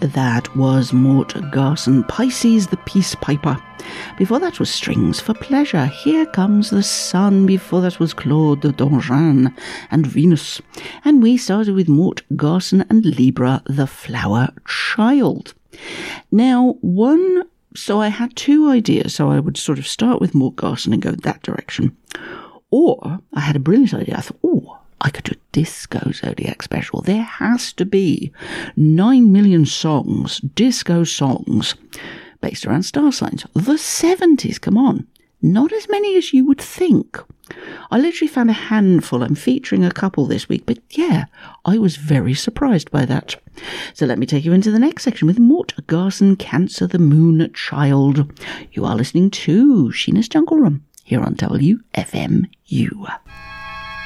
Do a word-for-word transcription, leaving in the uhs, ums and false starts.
that was Mort Garson, Pisces the Peace Piper. Before that was Strings for Pleasure, Here Comes the Sun. Before that was Claude Donjan and Venus. And we started with Mort Garson and Libra, the Flower Child. Now, one, so I had two ideas, so I would sort of start with Mort Garson and go that direction. Or I had a brilliant idea. I thought, oh, I could do a disco Zodiac special. There has to be nine million songs, disco songs, based around star signs. The seventies, come on. Not as many as you would think. I literally found a handful. I'm featuring a couple this week, but yeah, I was very surprised by that. So let me take you into the next section with Mort Garson, Cancer, the Moon Child. You are listening to Sheena's Jungle Room here on W F M U.